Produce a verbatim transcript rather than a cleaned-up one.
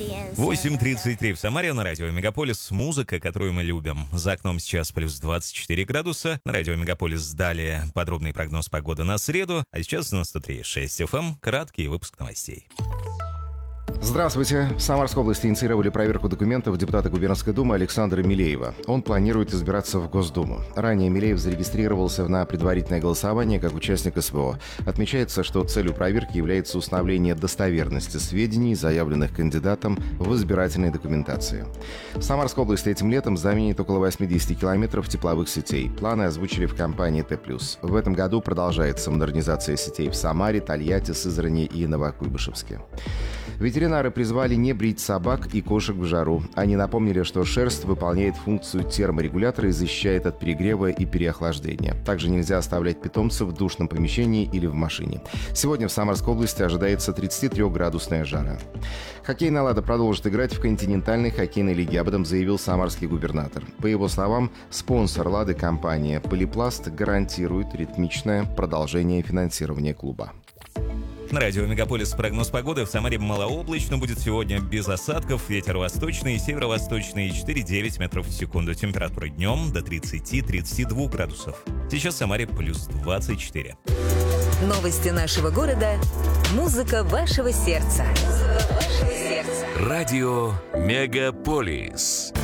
восемь тридцать три в Самаре, на радио Мегаполис. Музыка, которую мы любим. За окном сейчас плюс двадцать четыре градуса. На радио Мегаполис далее подробный прогноз погоды на среду. А сейчас на сто три и шесть эф эм краткий выпуск новостей. Здравствуйте. В Самарской области инициировали проверку документов депутата Губернской думы Александра Милеева. Он планирует избираться в Госдуму. Ранее Милеев зарегистрировался на предварительное голосование как участник эс вэ о. Отмечается, что целью проверки является установление достоверности сведений, заявленных кандидатом в избирательной документации. В Самарской области этим летом заменит около восемьдесят километров тепловых сетей. Планы озвучили в компании Т плюс. В этом году продолжается модернизация сетей в Самаре, Тольятти, Сызрани и Новокуйбышевске. Ветеринары призвали не брить собак и кошек в жару. Они напомнили, что шерсть выполняет функцию терморегулятора и защищает от перегрева и переохлаждения. Также нельзя оставлять питомцев в душном помещении или в машине. Сегодня в Самарской области ожидается тридцатитрёхградусная жара. Хоккейная «Лада» продолжит играть в континентальной хоккейной лиге. Об этом заявил самарский губернатор. По его словам, спонсор «Лады» компания «Полипласт» гарантирует ритмичное продолжение финансирования клуба. На радио Мегаполис прогноз погоды. В Самаре малооблачно будет сегодня без осадков. Ветер восточный и северо-восточный четыре-девять метров в секунду. Температура днем до тридцати-тридцати двух градусов. Сейчас в Самаре плюс двадцать четыре. Новости нашего города. Музыка вашего сердца. Музыка вашего сердца. Радио Мегаполис.